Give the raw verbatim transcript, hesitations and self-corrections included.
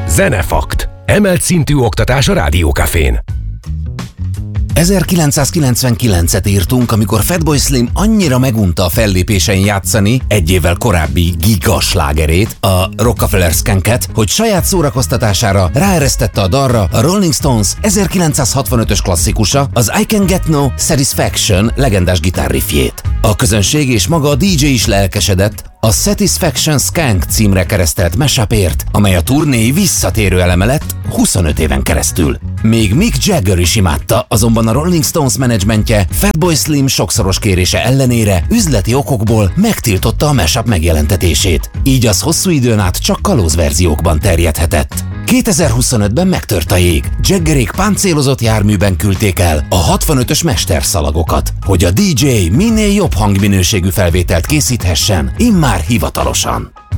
Zenefakt. Emelt szintű oktatás a Rádió Cafén. ezerkilencszázkilencvenkilencet írtunk, amikor Fatboy Slim annyira megunta a fellépésen játszani egy évvel korábbi giga slágerét, a Rockefeller Skanket, hogy saját szórakoztatására ráeresztette a dalra a Rolling Stones ezerkilencszázhatvanötös klasszikusa, az I Can Get No Satisfaction legendás gitárriffjét. A közönség és maga a dé dzsé is lelkesedett a Satisfaction Skank címre keresztelt mashup-ért, amely a turné visszatérő eleme lett huszonöt éven keresztül. Még Mick Jagger is imádta, azonban a Rolling Stones menedzsmentje Fatboy Slim sokszoros kérése ellenére üzleti okokból megtiltotta a mashup megjelentetését. Így az hosszú időn át csak kalózverziókban terjedhetett. kétezer-huszonötben megtört a jég. Jaggerék páncélozott járműben küldték el a hatvanötös mesterszalagokat, hogy a dé dzsé minél jobb hangminőségű felvételt készíthessen, immár hivatalosan.